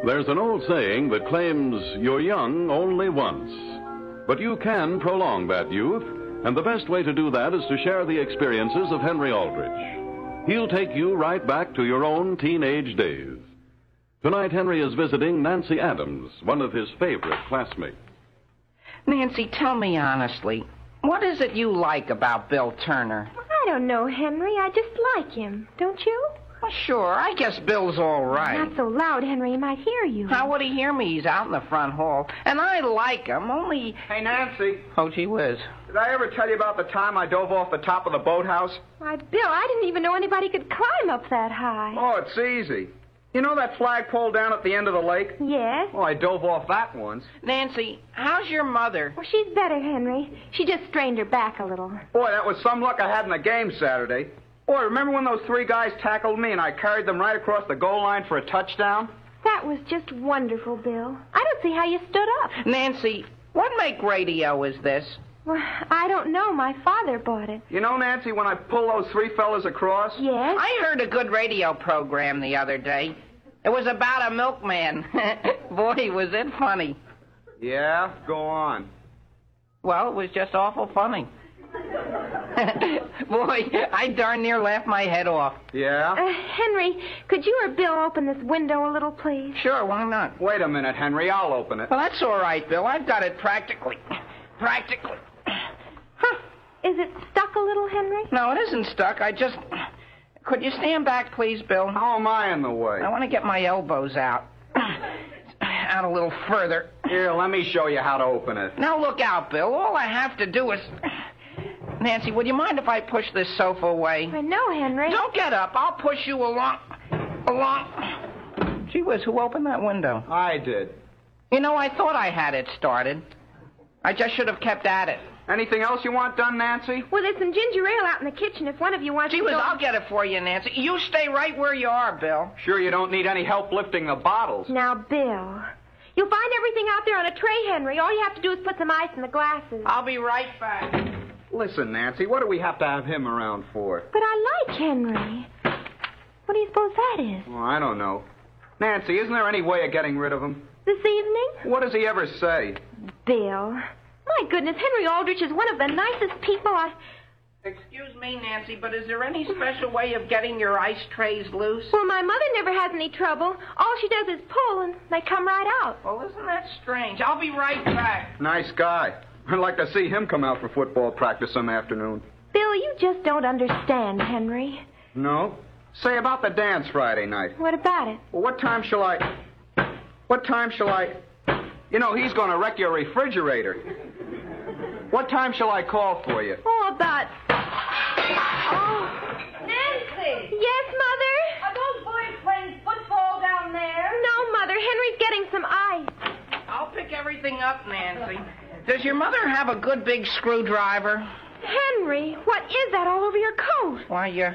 There's an old saying that claims you're young only once. But you can prolong that youth, and the best way to do that is to share the experiences of Henry Aldrich. He'll take you right back to your own teenage days. Tonight, Henry is visiting Nancy Adams, one of his favorite classmates. Nancy, tell me honestly, what is it you like about Bill Turner? I don't know, Henry. I just like him. Don't you? Well, sure, I guess Bill's all right. Not so loud, Henry. He might hear you. How would he hear me? He's out in the front hall. And I like him, only... Hey, Nancy. Oh, gee whiz. Did I ever tell you about the time I dove off the top of the boathouse? Why, Bill, I didn't even know anybody could climb up that high. Oh, it's easy. You know that flagpole down at the end of the lake? Yes? Well, I dove off that once. Nancy, how's your mother? Well, she's better, Henry. She just strained her back a little. Boy, that was some luck I had in the game Saturday. Boy, remember when those three guys tackled me and I carried them right across the goal line for a touchdown? That was just wonderful, Bill. I don't see how you stood up. Nancy, what make radio is this? Well, I don't know. My father bought it. You know, Nancy, when I pull those three fellas across? Yes? I heard a good radio program the other day. It was about a milkman. Boy, was it funny. Yeah? Go on. Well, it was just awful funny. Boy, I darn near laughed my head off. Yeah? Henry, could you or Bill open this window a little, please? Sure, why not? Wait a minute, Henry. I'll open it. Well, that's all right, Bill. I've got it practically. Practically. Huh. Is it stuck a little, Henry? No, it isn't stuck. Could you stand back, please, Bill? How am I in the way? I want to get my elbows out. Out a little further. Here, let me show you how to open it. Now, look out, Bill. All I have to do is... Nancy, would you mind if I push this sofa away? I know, Henry. Don't get up. I'll push you along. Gee whiz, who opened that window? I did. You know, I thought I had it started. I just should have kept at it. Anything else you want done, Nancy? Well, there's some ginger ale out in the kitchen if one of you wants Gee to whiz, go... I'll get it for you, Nancy. You stay right where you are, Bill. Sure you don't need any help lifting the bottles. Now, Bill, you'll find everything out there on a tray, Henry. All you have to do is put some ice in the glasses. I'll be right back. Listen, Nancy, what do we have to have him around for? But I like Henry. What do you suppose that is? Well, I don't know. Nancy, isn't there any way of getting rid of him? This evening? What does he ever say? Bill. My goodness, Henry Aldrich is one of the nicest people I... Excuse me, Nancy, but is there any special way of getting your ice trays loose? Well, my mother never has any trouble. All she does is pull, and they come right out. Well, isn't that strange? I'll be right back. Nice guy. I'd like to see him come out for football practice some afternoon. Bill, you just don't understand, Henry. No? Say, about the dance Friday night. What about it? Well, what time shall I... You know, he's going to wreck your refrigerator. What time shall I call for you? Oh, about... Oh. Nancy! Yes, Mother? Are those boys playing football down there? No, Mother. Henry's getting some ice. I'll pick everything up, Nancy. Does your mother have a good big screwdriver? Henry, what is that all over your coat? Why,